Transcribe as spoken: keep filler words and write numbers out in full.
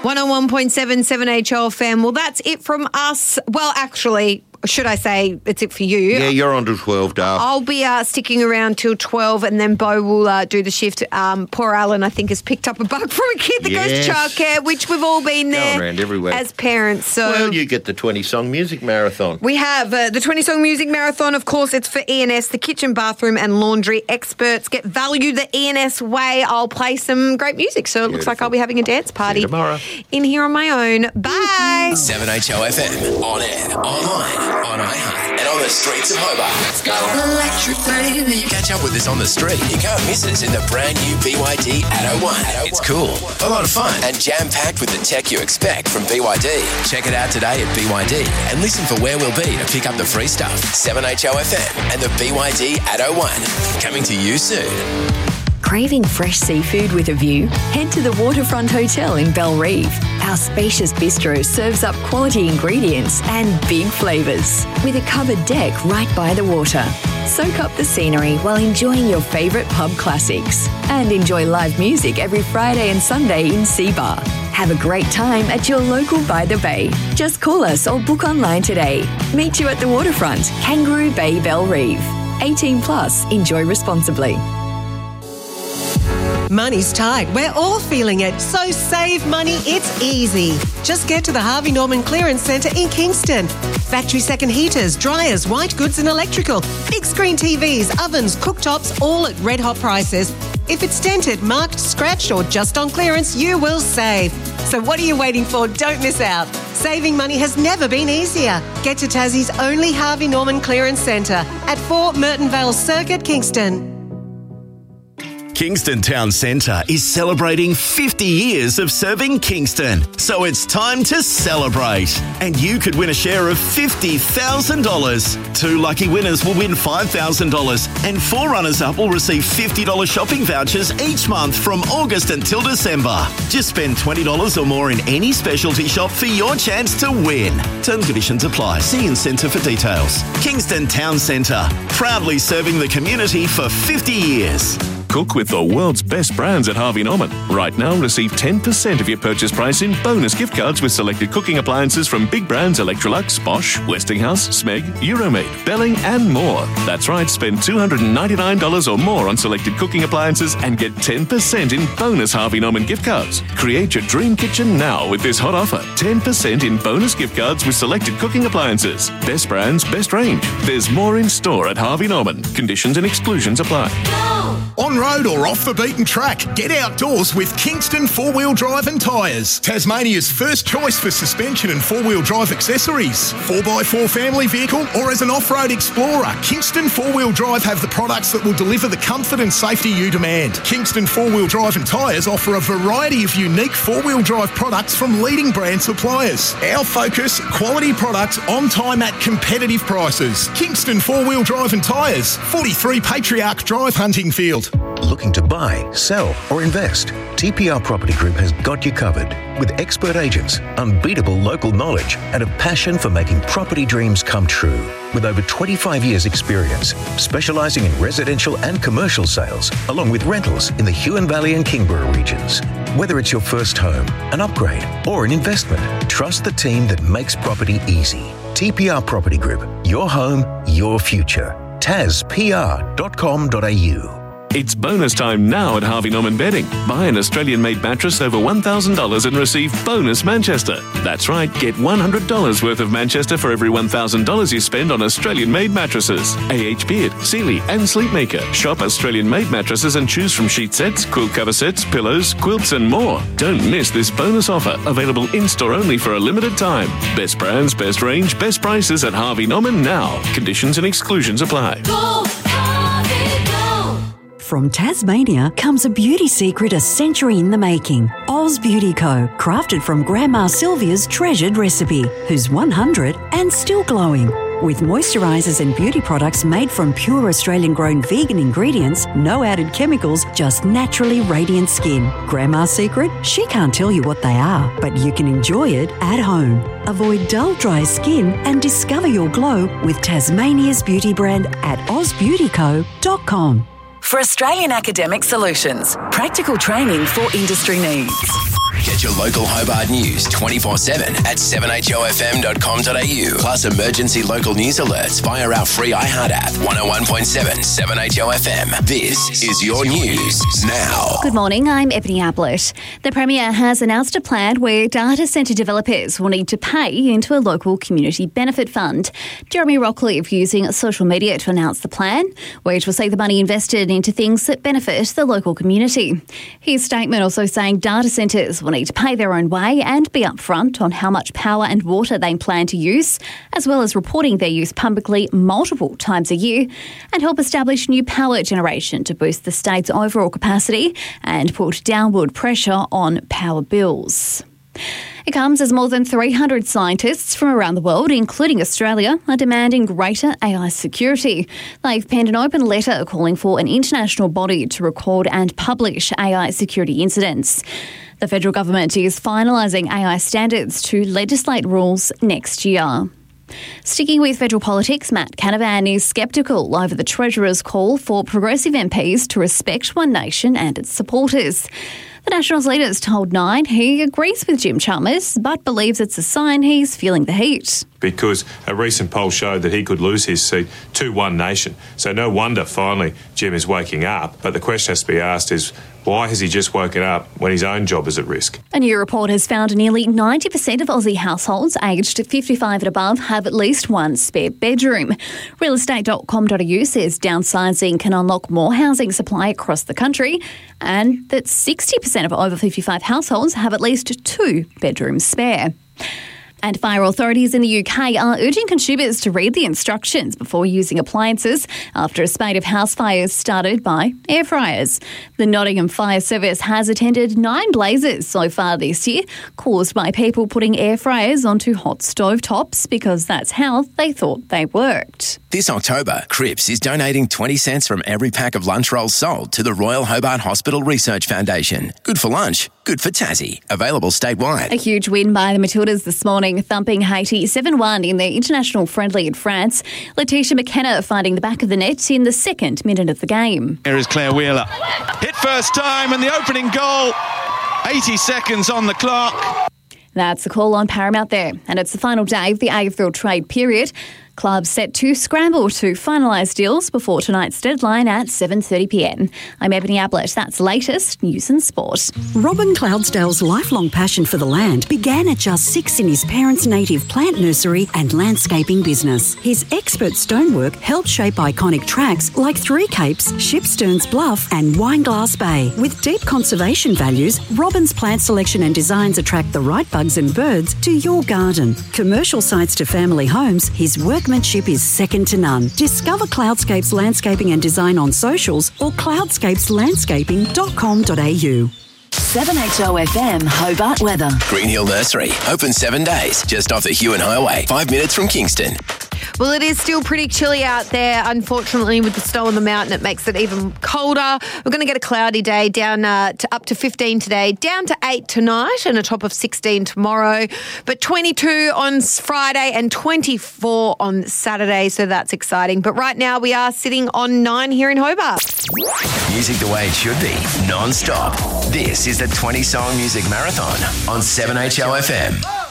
one oh one point seven, seven H O F M. Well, that's it from us. Well, actually, should I say it's it for you? Yeah, you're on to twelve, Dale. I'll be uh, sticking around till twelve, and then Bo will uh, do the shift. Um, poor Alan, I think, has picked up a bug from a kid that Yes. goes to childcare, which we've all been there Going around everywhere. as parents. So Well, you get the twenty-song music marathon. we have uh, the twenty-song music marathon. Of course, it's for E and S, the kitchen, bathroom and laundry experts. Get value the E and S way. I'll play some great music. So it looks like Beautiful. I'll be having a dance party See you tomorrow. in here on my own. Bye. seven H O F M, on air, online, on iHeart, and on the streets of Hobart. Let's go. Electric baby. Catch up with us on the street. You can't miss us in the brand new B Y D Atto one. It's cool, a lot of fun, and jam-packed with the tech you expect from B Y D. Check it out today at B Y D and listen for where we'll be to pick up the free stuff. seven H O F M and the B Y D Atto one. Coming to you soon. Craving fresh seafood with a view? Head to the Waterfront Hotel in Bellerive. Our spacious bistro serves up quality ingredients and big flavours with a covered deck right by the water. Soak up the scenery while enjoying your favourite pub classics and enjoy live music every Friday and Sunday in Seabar. Have a great time at your local By the Bay. Just call us or book online today. Meet you at the Waterfront, Kangaroo Bay, Bellerive. eighteen plus, enjoy responsibly. Money's tight. We're all feeling it. So save money. It's easy. Just get to the Harvey Norman Clearance Centre in Kingston. Factory second heaters, dryers, white goods and electrical. Big screen T Vs, ovens, cooktops, all at red hot prices. If it's dented, marked, scratched or just on clearance, you will save. So what are you waiting for? Don't miss out. Saving money has never been easier. Get to Tassie's only Harvey Norman Clearance Centre at four Merton Vale Circuit, Kingston. Kingston Town Centre is celebrating fifty years of serving Kingston, so it's time to celebrate. And you could win a share of fifty thousand dollars. Two lucky winners will win five thousand dollars, and four runners-up will receive fifty dollars shopping vouchers each month from August until December. Just spend twenty dollars or more in any specialty shop for your chance to win. Terms and conditions apply. See Incentive for details. Kingston Town Centre, proudly serving the community for fifty years. Cook with the world's best brands at Harvey Norman. Right now, receive ten percent of your purchase price in bonus gift cards with selected cooking appliances from big brands Electrolux, Bosch, Westinghouse, Smeg, Euromade, Belling and more. That's right, spend two hundred ninety-nine dollars or more on selected cooking appliances and get ten percent in bonus Harvey Norman gift cards. Create your dream kitchen now with this hot offer. ten percent in bonus gift cards with selected cooking appliances. Best brands, best range. There's more in store at Harvey Norman. Conditions and exclusions apply. On road or off the beaten track, get outdoors with Kingston four-wheel drive and tyres. Tasmania's first choice for suspension and four-wheel drive accessories. four by four family vehicle or as an off-road explorer, Kingston four-wheel drive have the products that will deliver the comfort and safety you demand. Kingston four-wheel drive and tyres offer a variety of unique four-wheel drive products from leading brand suppliers. Our focus, quality products on time at competitive prices. Kingston four-wheel drive and tyres, forty-three Patriarch Drive, Huntingfield. Looking to buy, sell or invest? T P R Property Group has got you covered. With expert agents, unbeatable local knowledge and a passion for making property dreams come true. With over twenty-five years experience, specialising in residential and commercial sales, along with rentals in the Huon Valley and Kingborough regions. Whether it's your first home, an upgrade or an investment, trust the team that makes property easy. T P R Property Group, your home, your future. tas p r dot com dot a u. It's bonus time now at Harvey Norman Bedding. Buy an Australian-made mattress over one thousand dollars and receive bonus Manchester. That's right, get one hundred dollars worth of Manchester for every one thousand dollars you spend on Australian-made mattresses. A H Beard, Sealy and Sleepmaker. Shop Australian-made mattresses and choose from sheet sets, quilt cover sets, pillows, quilts and more. Don't miss this bonus offer, available in-store only for a limited time. Best brands, best range, best prices at Harvey Norman now. Conditions and exclusions apply. Go, Harvey, go. From Tasmania comes a beauty secret a century in the making. Oz Beauty Co. Crafted from Grandma Sylvia's treasured recipe, who's one hundred and still glowing. With moisturisers and beauty products made from pure Australian-grown vegan ingredients, no added chemicals, just naturally radiant skin. Grandma's secret? She can't tell you what they are, but you can enjoy it at home. Avoid dull, dry skin and discover your glow with Tasmania's beauty brand at oz beauty co dot com. For Australian Academic Solutions, practical training for industry needs. Get your local Hobart news twenty-four seven at seven h o f m dot com dot a u. Plus emergency local news alerts via our free iHeart app. one oh one point seven seven H O F M. This is your news now. Good morning, I'm Ebony Ablett. The Premier has announced a plan where data centre developers will need to pay into a local community benefit fund. Jeremy Rockcliffe using social media to announce the plan, which will see the money invested into things that benefit the local community. His statement also saying data centres will need to pay their own way and be upfront on how much power and water they plan to use, as well as reporting their use publicly multiple times a year, and help establish new power generation to boost the state's overall capacity and put downward pressure on power bills. It comes as more than three hundred scientists from around the world, including Australia, are demanding greater A I security. They've penned an open letter calling for an international body to record and publish A I security incidents. The federal government is finalising A I standards to legislate rules next year. Sticking with federal politics, Matt Canavan is sceptical over the Treasurer's call for progressive M Ps to respect One Nation and its supporters. The Nationals leader's told Nine he agrees with Jim Chalmers, but believes it's a sign he's feeling the heat. Because a recent poll showed that he could lose his seat to One Nation. So no wonder finally Jim is waking up. But the question has to be asked is, why has he just woken up when his own job is at risk? A new report has found nearly ninety percent of Aussie households aged fifty-five and above have at least one spare bedroom. real estate dot com dot a u says downsizing can unlock more housing supply across the country, and that sixty percent of over fifty-five households have at least two bedrooms spare. And fire authorities in the U K are urging consumers to read the instructions before using appliances after a spate of house fires started by air fryers. The Nottingham Fire Service has attended nine blazes so far this year, caused by people putting air fryers onto hot stove tops because that's how they thought they worked. This October, Cripps is donating twenty cents from every pack of lunch rolls sold to the Royal Hobart Hospital Research Foundation. Good for lunch, good for Tassie. Available statewide. A huge win by the Matildas this morning, thumping Haiti seven one in their international friendly in France. Letitia McKenna finding the back of the net in the second minute of the game. Here is Claire Wheeler. Hit first time and the opening goal. eighty seconds on the clock. That's the call on Paramount there. And it's the final day of the A F L trade period. Clubs set to scramble to finalise deals before tonight's deadline at seven thirty p m. I'm Ebony Ablett. That's latest news and sport. Robin Cloudsdale's lifelong passion for the land began at just six in his parents' native plant nursery and landscaping business. His expert stonework helped shape iconic tracks like Three Capes, Shipsterns Bluff and Wineglass Bay. With deep conservation values, Robin's plant selection and designs attract the right bugs and birds to your garden. Commercial sites to family homes, his workmanship is second to none. Discover Cloudscapes Landscaping and Design on socials or cloudscapes landscaping dot com dot a u. seven H O F M Hobart weather. Green Hill Nursery, open seven days, just off the Hewan Highway, five minutes from Kingston. Well, it is still pretty chilly out there. Unfortunately, with the snow on the mountain, it makes it even colder. We're going to get a cloudy day down uh, to up to fifteen today, down to eight tonight, and a top of sixteen tomorrow. But twenty-two on Friday and twenty-four on Saturday, so that's exciting. But right now, we are sitting on nine here in Hobart. Music the way it should be, non-stop. This is the twenty song music marathon on seven H O F M.